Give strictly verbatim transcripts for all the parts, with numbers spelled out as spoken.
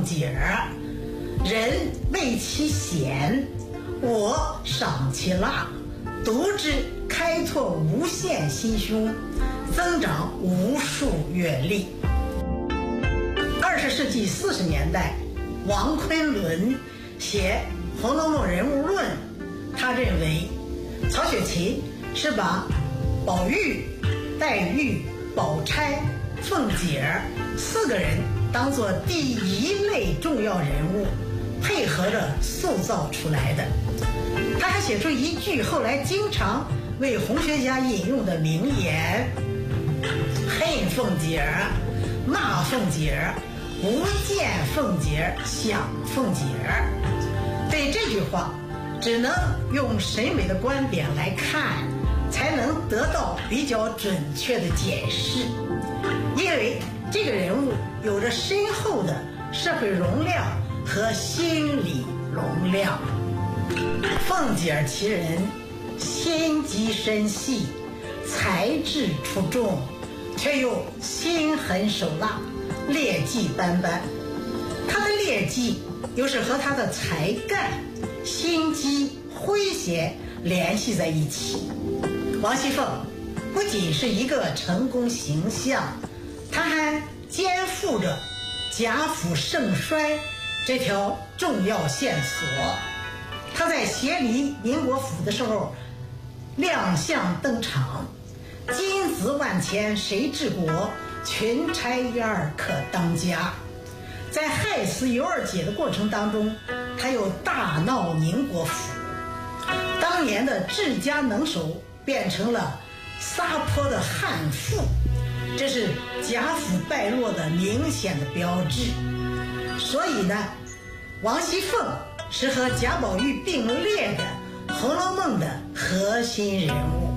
姐儿，人为其贤，我赏其辣，读之开拓无限心胸，增长无数阅历。二十世纪四十年代，王昆仑写《红楼梦人物论》，他认为曹雪芹是把宝玉、黛玉、宝钗、凤姐儿四个人当作第一类重要人物，配合着塑造出来的。他还写出一句后来经常为红学家引用的名言：恨凤姐儿，骂凤姐儿，不见凤姐儿，想凤姐儿。对这句话，只能用审美的观点来看，才能得到比较准确的解释。因为这个人物有着深厚的社会容量和心理容量。凤姐儿其人，心机深细，才智出众，却又心狠手辣，劣迹斑斑。她的劣迹又是和她的才干、心机、诙谐联系在一起。王熙凤不仅是一个成功形象，她还肩负着贾府盛衰这条重要线索。她在协理宁国府的时候亮相登场，金子万千谁治国，群差一二可当家。在害死尤二姐的过程当中，她又大闹宁国府，当年的治家能手变成了撒泼的悍妇，这是贾府败落的明显的标志。所以呢，王熙凤是和贾宝玉并列的《红楼梦》的核心人物。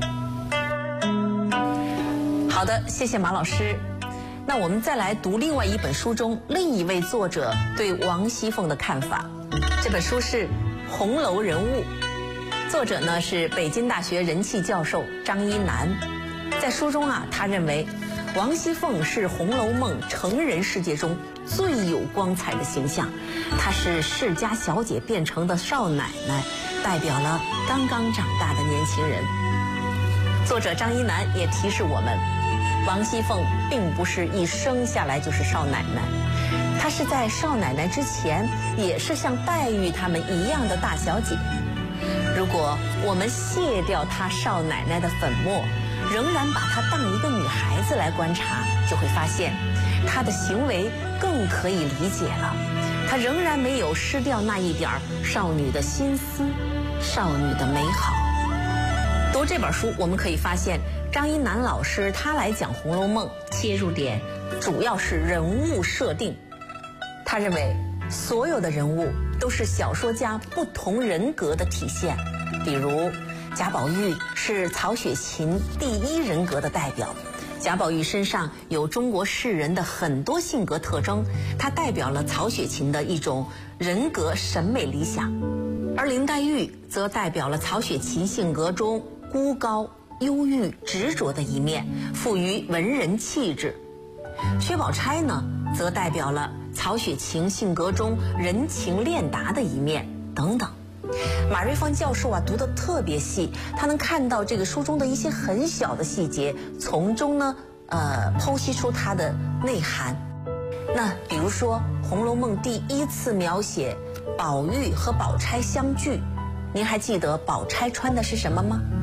好的，谢谢马老师。那我们再来读另外一本书中另一位作者对王熙凤的看法。这本书是《红楼人物》，作者呢是北京大学人气教授张一楠。在书中啊，他认为王熙凤是《红楼梦》成人世界中最有光彩的形象，她是世家小姐变成的少奶奶，代表了刚刚长大的年轻人。作者张一楠也提示我们，王熙凤并不是一生下来就是少奶奶，她是在少奶奶之前也是像黛玉他们一样的大小姐。如果我们卸掉她少奶奶的粉末，仍然把她当一个女孩子来观察，就会发现她的行为更可以理解了。她仍然没有失掉那一点少女的心思，少女的美好。读这本书，我们可以发现张一楠老师他来讲《红楼梦》，切入点主要是人物设定。他认为所有的人物都是小说家不同人格的体现，比如贾宝玉是曹雪芹第一人格的代表，贾宝玉身上有中国士人的很多性格特征，它代表了曹雪芹的一种人格审美理想。而林黛玉则代表了曹雪芹性格中孤高、忧郁、执着的一面，富于文人气质。薛宝钗呢，则代表了曹雪芹性格中人情练达的一面，等等。马瑞芳教授啊，读得特别细，他能看到这个书中的一些很小的细节，从中呢，呃，剖析出它的内涵。那比如说，《红楼梦》第一次描写宝玉和宝钗相聚，您还记得宝钗穿的是什么吗？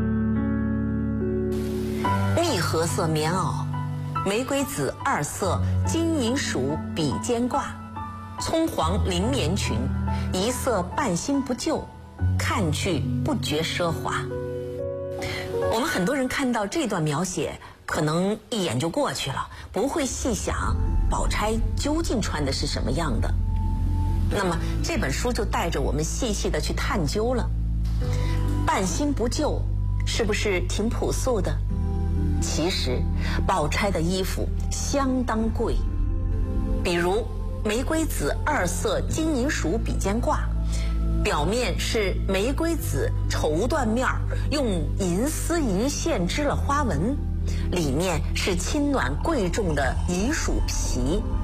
蜜合色棉袄，玫瑰紫二色金银鼠比肩挂，葱黄绫棉裙，一色半新不旧，看去不觉奢华。我们很多人看到这段描写，可能一眼就过去了，不会细想宝钗究竟穿的是什么样的。那么这本书就带着我们细细的去探究了。半新不旧是不是挺朴素的？其实宝钗的衣服相当贵，比如玫瑰紫二色金银鼠比肩挂，表面是玫瑰紫绸缎面，用银丝银线织了花纹，里面是轻暖贵重的银鼠皮，